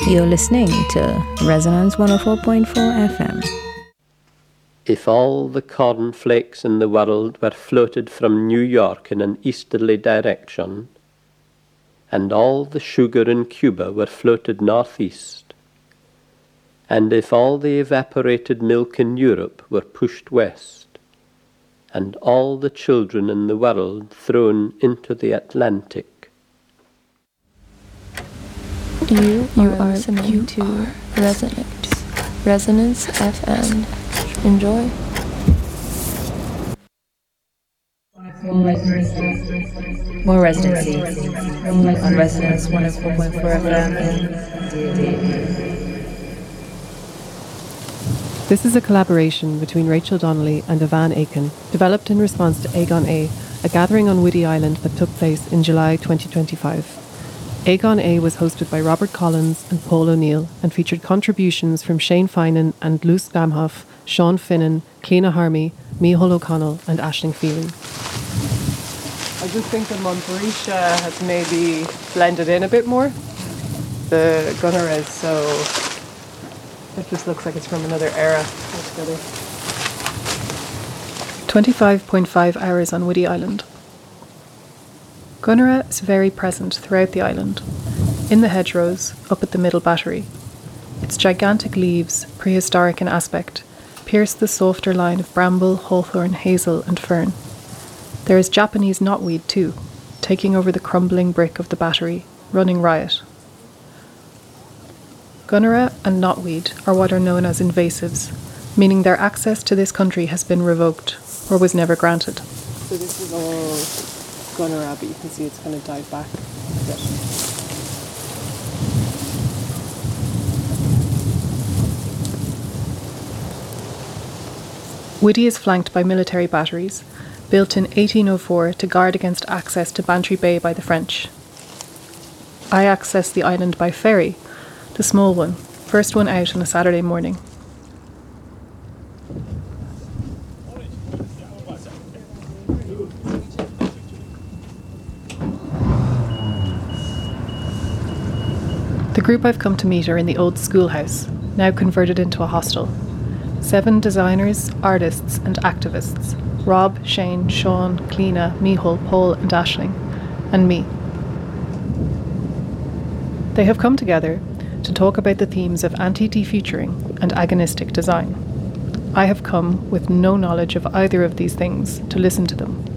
You're listening to Resonance 104.4 FM. If all the cornflakes in the world were floated from New York in an easterly direction, and all the sugar in Cuba were floated northeast, and if all the evaporated milk in Europe were pushed west, and all the children in the world thrown into the Atlantic. You are listening to Resonance FM. Enjoy. More residency on Resonance 104.4 FM. This is a collaboration between Rachel Donnelly and Evan Aiken, developed in response to Aegon A, a gathering on Whiddy Island that took place in July 2025. Aegon A was hosted by Robert Collins and Paul O'Neill and featured contributions from Shane Finan and Luce Gamhoff, Sean Finnan, Cliona Harmy, Micheál O'Connell and Aisling Phelan. I just think the Montbretia has maybe blended in a bit more. The Gunner is so... it just looks like it's from another era altogether. 25.5 hours on Whiddy Island. Gunnera is very present throughout the island, in the hedgerows, up at the middle battery. Its gigantic leaves, prehistoric in aspect, pierce the softer line of bramble, hawthorn, hazel and fern. There is Japanese knotweed too, taking over the crumbling brick of the battery, running riot. Gunnera and knotweed are what are known as invasives, meaning their access to this country has been revoked, or was never granted. So this is all Gunnera, but you can see it's kind of died back a bit. Whiddy is flanked by military batteries, built in 1804 to guard against access to Bantry Bay by the French. I accessed the island by ferry, the small one, first one out on a Saturday morning. The group I've come to meet are in the old schoolhouse, now converted into a hostel. 7 designers, artists and activists: Rob, Shane, Sean, Cliona, Micheál, Paul and Aisling, and me. They have come together to talk about the themes of anti-defuturing and agonistic design. I have come with no knowledge of either of these things to listen to them.